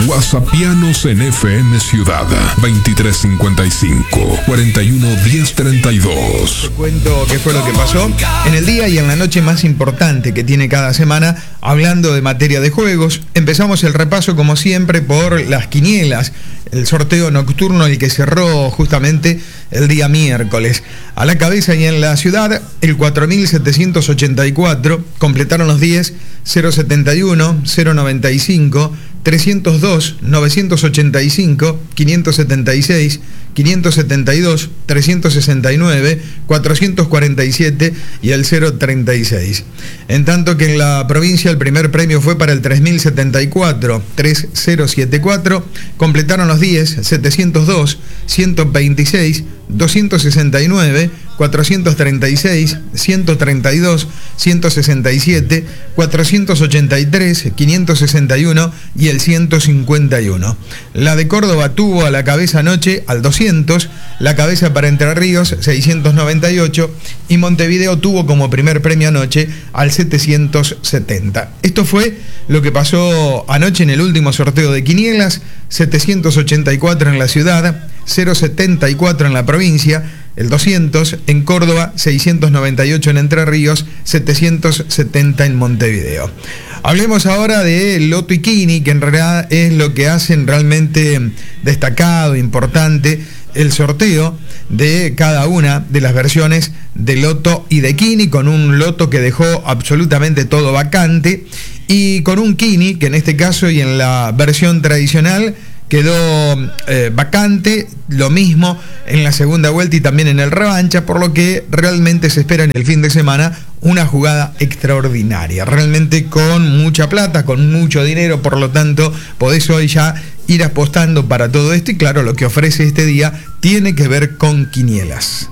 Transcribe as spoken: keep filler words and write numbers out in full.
WhatsAppianos en F M Ciudad veintitrés cincuenta y cinco, cuarenta y uno, diez treinta y dos. Te cuento qué fue lo que pasó en el día y en la noche más importante que tiene cada semana, hablando de materia de juegos. Empezamos el repaso como siempre por las quinielas, el sorteo nocturno, el que cerró justamente el día miércoles. A la cabeza y en la ciudad, el cuatro mil setecientos ochenta y cuatro, completaron los diez, cero setenta y uno, cero noventa y cinco, trescientos dos, novecientos ochenta y cinco, quinientos setenta y seis, quinientos setenta y dos, trescientos sesenta y nueve, cuatrocientos cuarenta y siete y el cero treinta y seis. En tanto que en la provincia el primer premio fue para el tres mil setenta y cuatro, tres mil setenta y cuatro, completaron los diez, setecientos dos, ciento veintiséis, doscientos sesenta y nueve, cuatrocientos treinta y seis, ciento treinta y dos, ciento sesenta y siete, cuatrocientos ochenta y tres, quinientos sesenta y uno y el ciento cincuenta y uno. La de Córdoba tuvo a la cabeza anoche al doscientos, la cabeza para Entre Ríos seiscientos noventa y ocho y Montevideo tuvo como primer premio anoche al setecientos setenta. Esto fue lo que pasó anoche en el último sorteo de quinielas: setecientos ochenta y cuatro en la ciudad, cero setenta y cuatro en la provincia, el doscientos en Córdoba, seiscientos noventa y ocho en Entre Ríos, setecientos setenta en Montevideo. Hablemos ahora de Loto y Kini, que en realidad es lo que hacen realmente destacado, importante, el sorteo de cada una de las versiones de Loto y de Kini, con un Loto que dejó absolutamente todo vacante y con un Kini que en este caso y en la versión tradicional quedó eh, vacante, lo mismo en la segunda vuelta y también en el revancha, por lo que realmente se espera en el fin de semana una jugada extraordinaria, realmente con mucha plata, con mucho dinero, por lo tanto podés hoy ya ir apostando para todo esto y claro, lo que ofrece este día tiene que ver con quinielas.